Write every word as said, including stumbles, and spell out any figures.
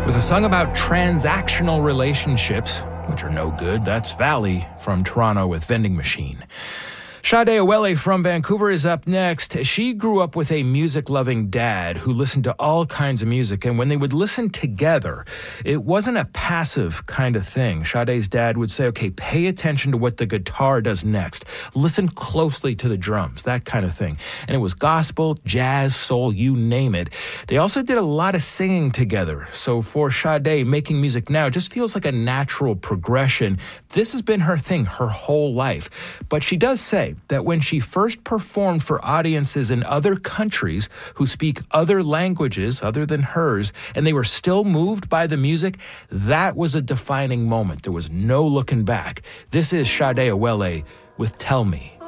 with a song about transactional relationships, which are no good. That's Valley from Toronto with Vending Machine. Sade Awele from Vancouver is up next. She grew up with a music-loving dad who listened to all kinds of music, and when they would listen together, it wasn't a passive kind of thing. Sade's dad would say, okay, pay attention to what the guitar does next. Listen closely to the drums, that kind of thing. And it was gospel, jazz, soul, you name it. They also did a lot of singing together. So for Sade, making music now just feels like a natural progression. This has been her thing her whole life. But she does say that when she first performed for audiences in other countries who speak other languages other than hers, and they were still moved by the music, that was a defining moment. There was no looking back. This is Sade Awele with Tell Me.